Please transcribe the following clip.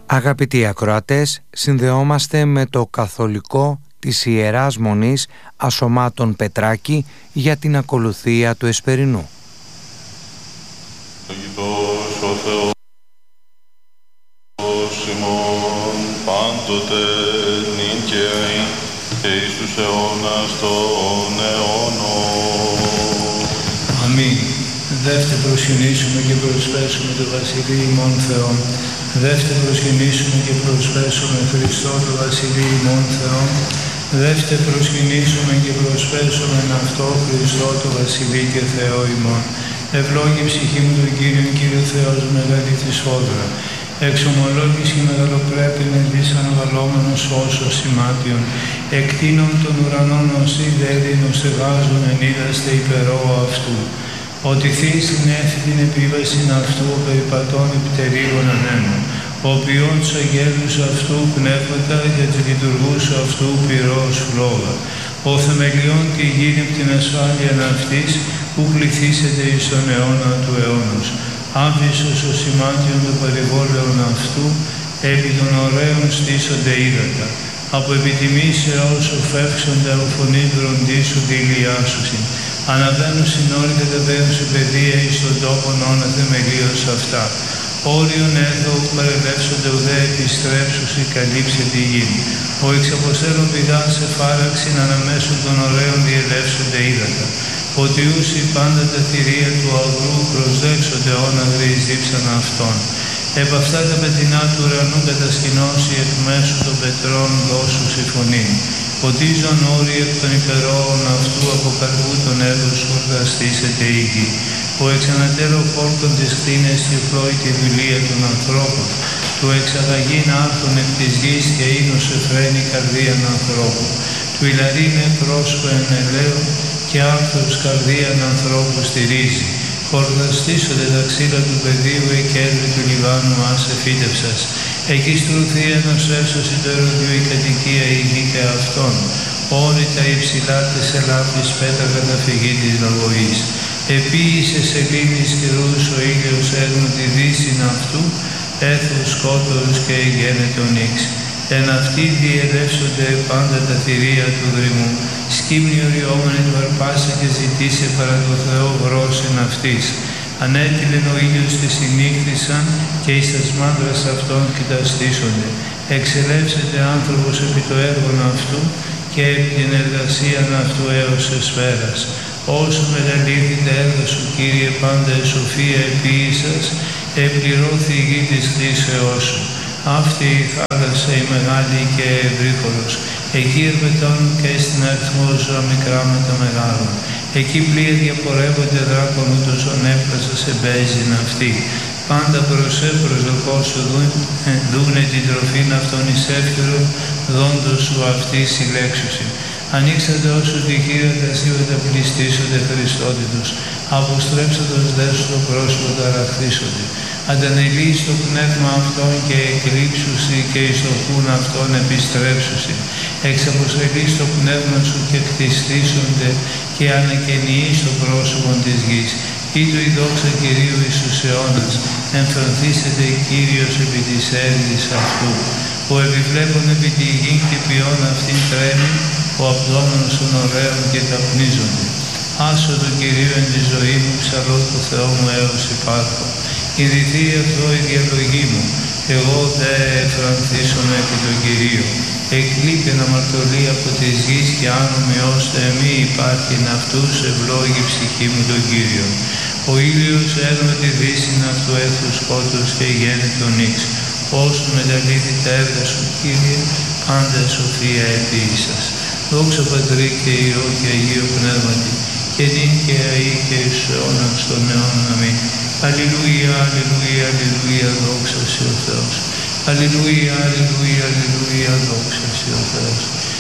Αγαπητοί ακροατές, συνδεόμαστε με το καθολικό της Ιεράς Μονής Ασωμάτων Πετράκη για την ακολουθία του Εσπερινού. Αγιτός ο Θεός ημών πάντοτε νυν και εις τους αιώνας των αιώνων. Αμήν. Δεύτε προσκυνήσουμε και προσπέσουμε το Βασιλείο ημών Θεόν. Δεύτε προσκυνήσουμε και προσπέσουμε Χριστό το Βασιλείο ημών Θεόν. Δεύτε προσκυνήσουμε και προσπέσουμε αυτό Χριστό το Βασιλείο και Θεό ημών. Ευλόγη ψυχή μου τον Κύριον, Κύριο Θεός μεγάλη της όδρα. Εξομολόγηση και μεγαλοπρέπειν εντής αναβαλόμενος όσος σημάτιον. Εκτείνων των ουρανών ως ιδέδινο στεγάζων ενίδαστε υπερόω αυτού. Ότι θείς την έφη την επίβαση αυτού περιπατών επιτερίγων ανέμων. Ο ποιόν τους αγγέλους αυτού πνεύματα για τους λειτουργούς αυτού πυρός φλόγα. Ο θεμελιών τη γίνει από την ασφάλεια αυτής που πληθήσεται εις τον αιώνα του αιώνος. Άμφισος ο σημάτιον των περιβόλαιων αυτού, επί των ωραίων στήσονται ύδατα. Από επιτιμής όσο φεύξονται από φωνής βροντίσου τη ηλιάσουσιν. Αναβαίνουν συνόροι κατεβαίνουν σε παιδεία εις τον τόπον όνα θεμελίως αυτά. Όριον έθω παρελεύσονται ουδέ επιστρέψουσι καλύψε τη γη. Ο εξαποστέλων πηδά σε φάραξιν αναμέσων των ωραίων διελεύσονται ύδατα. Ότι ούσι πάντα τα θηρία του αγρού προσδέξονται όνα γρήγης δίψαν αυτών. Επ' αυτά τα πετεινά του ουρανού κατασκηνώσει εκ μέσου των πετρών δώσου συμφωνήν. Ποτίζον όροι εκ των υπερόων αυτού από καρπού των έργων σου εργαστήσεται η γη. Ο εξανατέρω χόρκον της κτίνες τυφλώει τη δουλεία των ανθρώπων. Του εξαγαγήν άρθον εκ της γης και ίνος εφραίνει καρδίαν ανθρώπου. Του ηλαρίνε πρόσωπο εν ελαίο και άρθρος καρδίαν ανθρώπου στηρίζει. Χορδαστήσονται τα ξύλα του πεδίου εκέντρη του Λιβάνου άσε φύτευσας. Εκεί στρουθεί ενός εύσος το ερωδιού η κατοικία η γη αυτών. Όρη τα υψηλά της ελάπης πέτρα καταφυγή της λογοής. Επίησε σελήνης καιρούς ο ήλιος έγνω τη δύσιν αυτού, έθους σκότος και εγένετο νύξ. Εν αυτοί διελεύσονται πάντα τα θηρία του δρυμού. Σκύμνη οριόμενη του αρπάσε και ζητήσε παρά το Θεό βρόσιν αυτής. Ανέτειλεν ο ήλιος τη συνήχθησαν και εις τας μάντρας αυτών κοιταστήσονται. Εξελεύσεται άνθρωπος επί το έργον αυτού και επί την εργασίαν αυτού έως εσφαίρας. Όσο μεγαλύτερη τα έργα σου, Κύριε, πάντα η σοφία επίησας, επληρώθη η γη της χτίσεώς σου. Αυτή η θάλασσα η μεγάλη και ευρύχωρος. Εκεί ερπετώνουν και στην αριθμό ζώα μικρά με τα μεγάλα. Εκεί πλοία διαπορεύονται δράκων ούτως ονέπλασα σε μπέζιν αυτή. Πάντα προσέ προσδοκώ σου δούνε την τροφήν αυτών εις εύκαιρο, δόντος σου αυτή συλλέξουσι. Ανοίξατε όσο τη χείρα τα σύμβατα πληστήσονται Χριστότητος. Αποστρέψατος δε σου το πρόσωπο ταραχθήσονται. Αντανελείς το πνεύμα αυτών και εκλείψουσι και εις το πουν αυτών επιστρέψουσι. Εξαποστελείς το πνεύμα σου και κτιστήσονται και ανακαινιείς το πρόσωπο της γης. Ήτου η δόξα Κυρίου εις τους αιώνας, εμφανθήσεται Κύριος επί της έρηδης αυτού. Ο επιβλέπων επί τη γη και ποιόν αυτήν τρέμει, ο απτώμενος των ωραίων και ταπνίζονται. Άσο τον Κυρίο εν τη ζωή μου, ψαλώ το Θεό μου έως υπάρχω. Ιδηθεί αυτό η διαλογή μου, εγώ δε εφρανθήσομαι επί τον Κυρίο. Εκλείπεν αμαρτωλή από της γης και άνομοι ώστε μη υπάρχειν αυτούς ευλόγη ψυχή μου τον Κύριο. Ο ήλιος έρνω τη δύσιν αυτού έθου σκότους και γέννητο νύξ. Όσο μεγαλύτερη τα έργα σου, Κύριε, πάντα σοφία επίησας. Δόξα Πατρί και Υιό και Αγίο Πνεύματι, και νυν και αεί και εις αιώνας των αιώνων. Αμήν. Αλληλούια, αλληλούια, αλληλούια, δόξα σε ο Θεός. Αλληλούια, αλληλούια, αλληλούια, δόξα σε ο Θεός.